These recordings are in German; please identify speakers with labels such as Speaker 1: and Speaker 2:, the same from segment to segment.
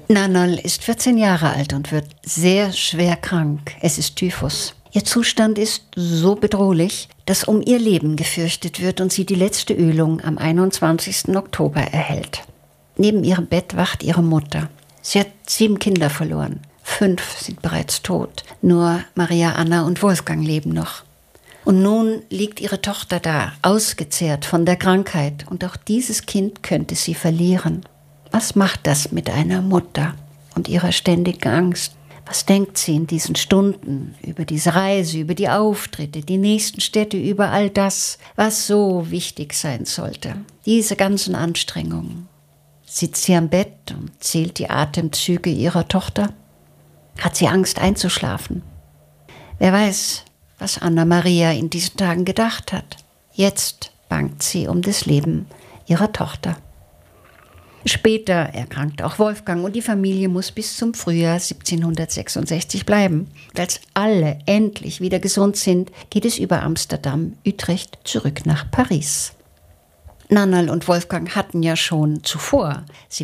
Speaker 1: Nannerl ist 14 Jahre alt und wird sehr schwer krank. Es ist Typhus. Ihr Zustand ist so bedrohlich, dass um ihr Leben gefürchtet wird und sie die letzte Ölung am 21. Oktober erhält. Neben ihrem Bett wacht ihre Mutter. Sie hat 7 Kinder verloren. 5 sind bereits tot. Nur Maria Anna und Wolfgang leben noch. Und nun liegt ihre Tochter da, ausgezehrt von der Krankheit. Und auch dieses Kind könnte sie verlieren. Was macht das mit einer Mutter und ihrer ständigen Angst? Was denkt sie in diesen Stunden über diese Reise, über die Auftritte, die nächsten Städte, über all das, was so wichtig sein sollte? Diese ganzen Anstrengungen. Sitzt sie am Bett und zählt die Atemzüge ihrer Tochter? Hat sie Angst einzuschlafen? Wer weiß, was Anna-Maria in diesen Tagen gedacht hat. Jetzt bangt sie um das Leben ihrer Tochter. Später erkrankt auch Wolfgang und die Familie muss bis zum Frühjahr 1766 bleiben. Und als alle endlich wieder gesund sind, geht es über Amsterdam, Utrecht zurück nach Paris. Nannerl und Wolfgang hatten ja schon zuvor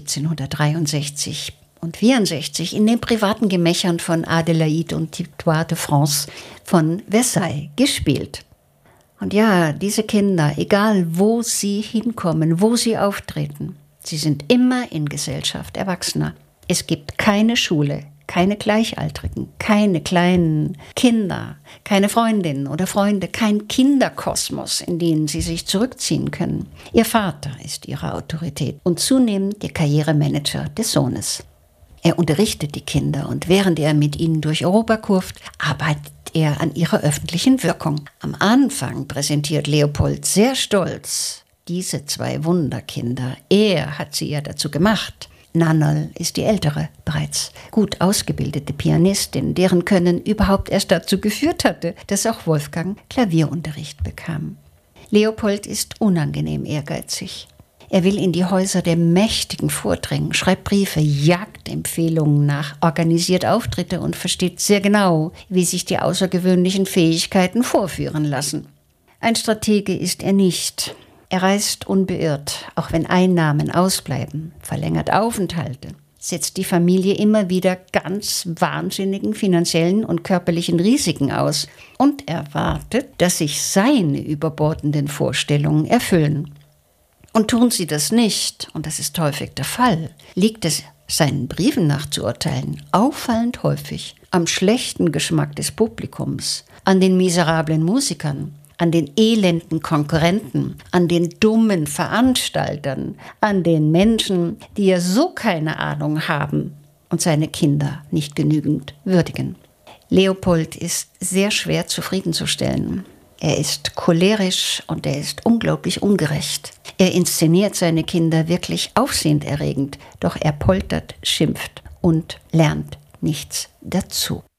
Speaker 1: 1763 und 64 in den privaten Gemächern von Adélaïde und Victoire de France von Versailles gespielt. Und ja, diese Kinder, egal wo sie hinkommen, wo sie auftreten, sie sind immer in Gesellschaft Erwachsener. Es gibt keine Schule, keine Gleichaltrigen, keine kleinen Kinder, keine Freundinnen oder Freunde, kein Kinderkosmos, in den sie sich zurückziehen können. Ihr Vater ist ihre Autorität und zunehmend der Karrieremanager des Sohnes. Er unterrichtet die Kinder und während er mit ihnen durch Europa kurft, arbeitet er an ihrer öffentlichen Wirkung. Am Anfang präsentiert Leopold sehr stolz diese 2 Wunderkinder. Er hat sie ja dazu gemacht. Nannerl ist die ältere, bereits gut ausgebildete Pianistin, deren Können überhaupt erst dazu geführt hatte, dass auch Wolfgang Klavierunterricht bekam. Leopold ist unangenehm ehrgeizig. Er will in die Häuser der Mächtigen vordringen, schreibt Briefe, jagt Empfehlungen nach, organisiert Auftritte und versteht sehr genau, wie sich die außergewöhnlichen Fähigkeiten vorführen lassen. Ein Stratege ist er nicht. Er reist unbeirrt, auch wenn Einnahmen ausbleiben, verlängert Aufenthalte, setzt die Familie immer wieder ganz wahnsinnigen finanziellen und körperlichen Risiken aus und erwartet, dass sich seine überbordenden Vorstellungen erfüllen. Und tun sie das nicht, und das ist häufig der Fall, liegt es seinen Briefen nach zu urteilen auffallend häufig am schlechten Geschmack des Publikums, an den miserablen Musikern, an den elenden Konkurrenten, an den dummen Veranstaltern, an den Menschen, die ja so keine Ahnung haben und seine Kinder nicht genügend würdigen. Leopold ist sehr schwer zufriedenzustellen. Er ist cholerisch und er ist unglaublich ungerecht. Er inszeniert seine Kinder wirklich aufsehenerregend, doch er poltert, schimpft und lernt nichts dazu.